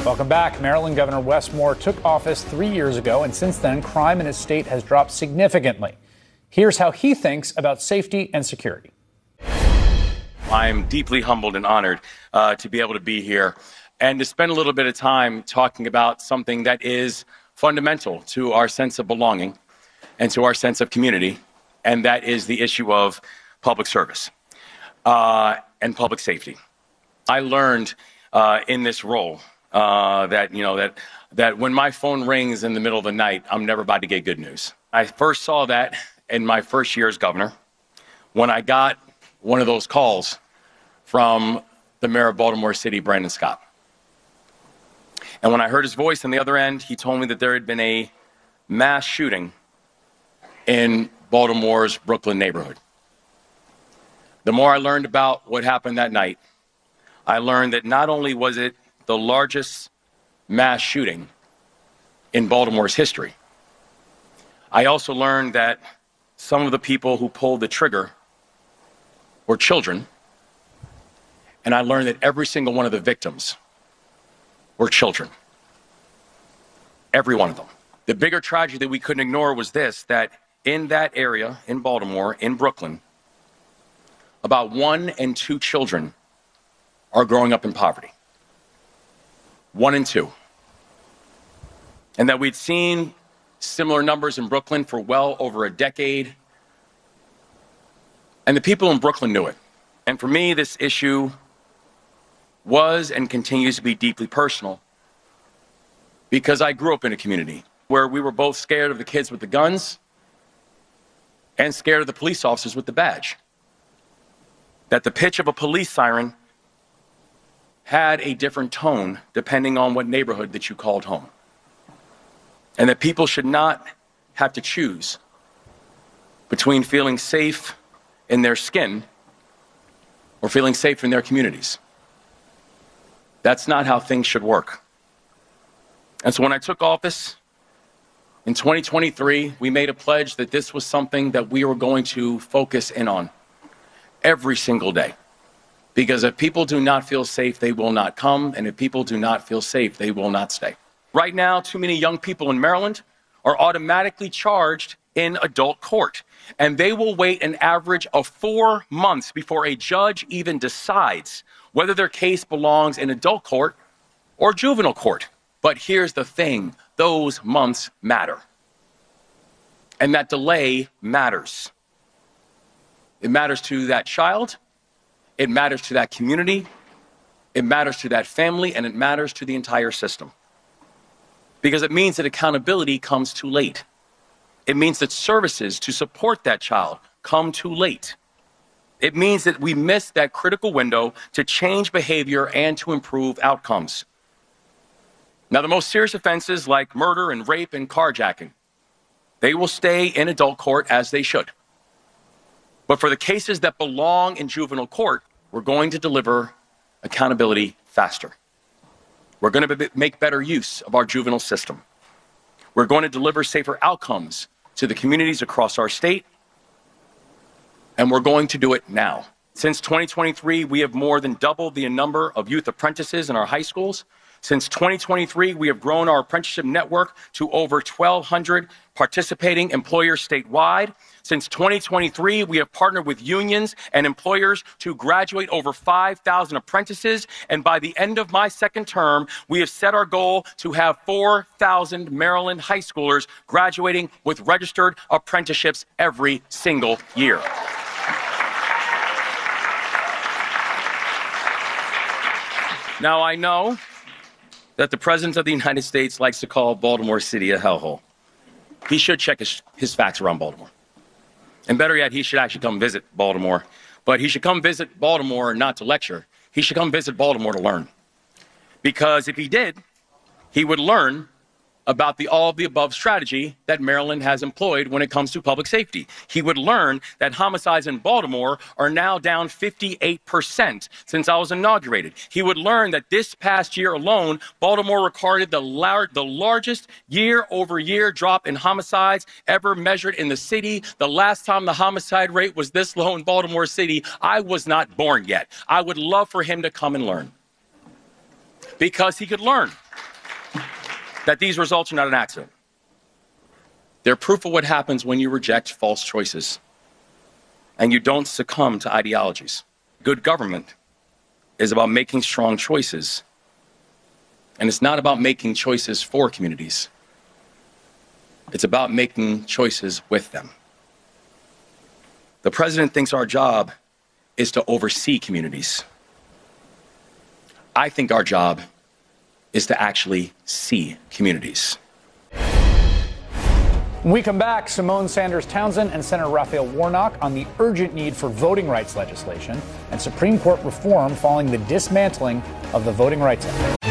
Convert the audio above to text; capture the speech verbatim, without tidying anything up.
Welcome back. Maryland Governor Wes Moore took office three years ago, and since then, crime in his state has dropped significantly. Here's how he thinks about safety and security. I'm deeply humbled and honored uh, to be able to be here and to spend a little bit of time talking about something that is fundamental to our sense of belonging and to our sense of community, and that is the issue of public service uh, and public safety. I learned uh, in this role Uh, that, you know, that that when my phone rings in the middle of the night, I'm never about to get good news. I first saw that in my first year as governor when I got one of those calls from the mayor of Baltimore City, Brandon Scott. And when I heard his voice on the other end, he told me that there had been a mass shooting in Baltimore's Brooklyn neighborhood. The more I learned about what happened that night, I learned that not only was it the largest mass shooting in Baltimore's history, I also learned that some of the people who pulled the trigger were children, and I learned that every single one of the victims were children. Every one of them. The bigger tragedy that we couldn't ignore was this, that in that area, in Baltimore, in Brooklyn, about one in two children are growing up in poverty. One and two. And that we'd seen similar numbers in Brooklyn for well over a decade. And the people in Brooklyn knew it. And for me, this issue was and continues to be deeply personal because I grew up in a community where we were both scared of the kids with the guns and scared of the police officers with the badge. That the pitch of a police siren had a different tone depending on what neighborhood that you called home. And that people should not have to choose between feeling safe in their skin or feeling safe in their communities. That's not how things should work. And so when I took office in twenty twenty-three, we made a pledge that this was something that we were going to focus in on every single day. Because if people do not feel safe, they will not come. And if people do not feel safe, they will not stay. Right now, too many young people in Maryland are automatically charged in adult court. And they will wait an average of four months before a judge even decides whether their case belongs in adult court or juvenile court. But here's the thing, those months matter. And that delay matters. It matters to that child. It matters to that community, it matters to that family, and it matters to the entire system. Because it means that accountability comes too late. It means that services to support that child come too late. It means that we miss that critical window to change behavior and to improve outcomes. Now, the most serious offenses like murder and rape and carjacking, they will stay in adult court as they should. But for the cases that belong in juvenile court, we're going to deliver accountability faster. We're going to be- make better use of our juvenile system. We're going to deliver safer outcomes to the communities across our state, and we're going to do it now. Since twenty twenty-three, we have more than doubled the number of youth apprentices in our high schools. Since twenty twenty-three, we have grown our apprenticeship network to over twelve hundred participating employers statewide. Since twenty twenty-three, we have partnered with unions and employers to graduate over five thousand apprentices. And by the end of my second term, we have set our goal to have four thousand Maryland high schoolers graduating with registered apprenticeships every single year. Now, I know that the President of the United States likes to call Baltimore City a hellhole. He should check his, his facts around Baltimore. And better yet, he should actually come visit Baltimore. But he should come visit Baltimore not to lecture. He should come visit Baltimore to learn. Because if he did, he would learn about the all-of-the-above strategy that Maryland has employed when it comes to public safety. He would learn that homicides in Baltimore are now down fifty-eight percent since I was inaugurated. He would learn that this past year alone, Baltimore recorded the, lar- the largest year-over-year drop in homicides ever measured in the city. The last time the homicide rate was this low in Baltimore City, I was not born yet. I would love for him to come and learn. Because he could learn that these results are not an accident. They're proof of what happens when you reject false choices and you don't succumb to ideologies. Good government is about making strong choices, and it's not about making choices for communities. It's about making choices with them. The president thinks our job is to oversee communities. I think our job is to actually see communities. When we come back, Simone Sanders Townsend and Senator Raphael Warnock on the urgent need for voting rights legislation and Supreme Court reform following the dismantling of the Voting Rights Act.